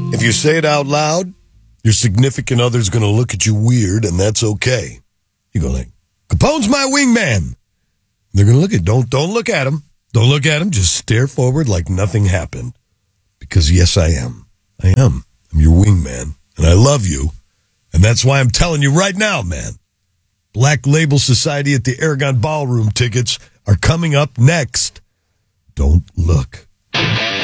If you say it out loud, your significant other's going to look at you weird, and that's okay. You go like, Capone's my wingman. They're going to look at, don't look at him. Don't look at him. Just stare forward like nothing happened. Because yes, I am. I am. I'm your wingman, and I love you. And that's why I'm telling you right now, man. Black Label Society at the Aragon Ballroom tickets are coming up next. Don't look.